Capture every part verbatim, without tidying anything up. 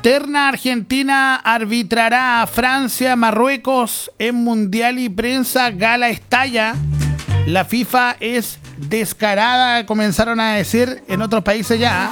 Terna argentina arbitrará a Francia, Marruecos en Mundial y Prensa Gala estalla. La FIFA es descarada, comenzaron a decir en otros países ya.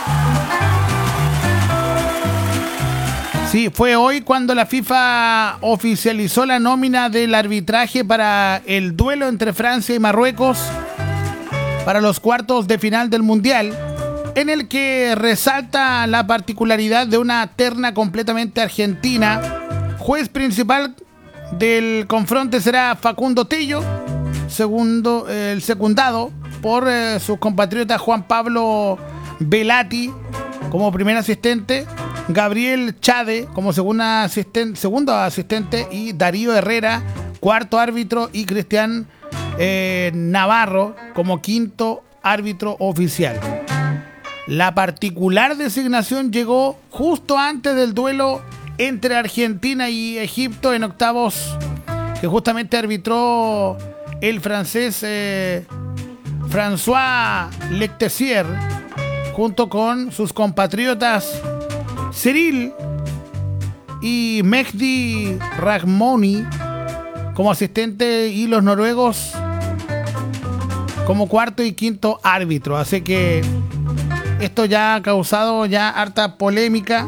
Sí, fue hoy cuando la FIFA oficializó la nómina del arbitraje para el duelo entre Francia y Marruecos para los cuartos de final del Mundial, en el que resalta la particularidad de una terna completamente argentina. Juez principal del confronte será Facundo Tello, segundo, eh, el secundado por eh, sus compatriotas Juan Pablo Velati como primer asistente, Gabriel Chade como segunda asisten- segundo asistente y Darío Herrera, cuarto árbitro, y Cristian eh, Navarro como quinto árbitro oficial. La particular designación llegó justo antes del duelo entre Argentina y Egipto en octavos, que justamente arbitró el francés eh, François Lectessier junto con sus compatriotas Cyril y Mehdi Rahmoni como asistente y los noruegos como cuarto y quinto árbitro. Así que esto ya ha causado ya harta polémica.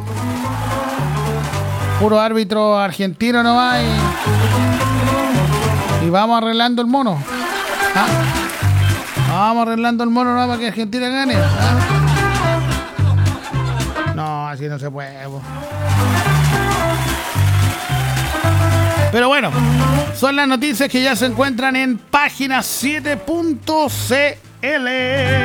Puro árbitro argentino nomás y, y vamos arreglando el mono. ¿Ah? Vamos arreglando el mono nomás para que Argentina gane. ¿Ah? No, así no se puede. Po. Pero bueno, son las noticias que ya se encuentran en página siete punto c l.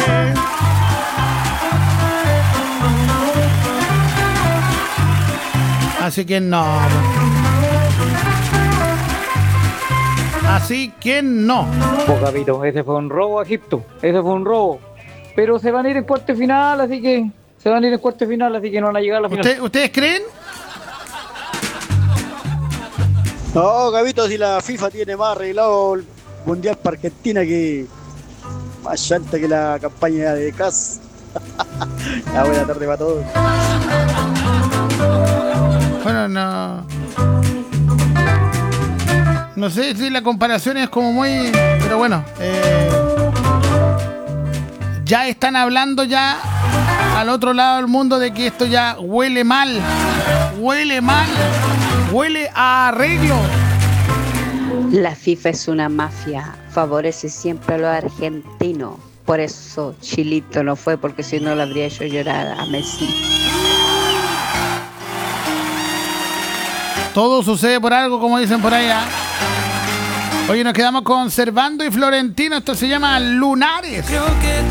Así que no. Así que no. Pues, capito, ese fue un robo a Egipto. Ese fue un robo. Pero se van a ir en cuarto final, así que... Se van a ir en cuarto final, así que no van a llegar a la final. ¿Usted, ¿Ustedes creen? No, Gabito, si la FIFA tiene más arreglado el Mundial para Argentina que... Más llanta que la campaña de C A S. Ya, buena tarde para todos. Bueno, no... No sé si la comparación es como muy... Pero bueno, eh, ya están hablando ya al otro lado del mundo de que esto ya huele mal. Huele mal. Huele a arreglo. La FIFA es una mafia. Favorece siempre a los argentinos. Por eso Chilito no fue, porque si no le habría hecho llorar a Messi. Todo sucede por algo, como dicen por allá. Hoy nos quedamos con Servando y Florentino. Esto se llama Lunares.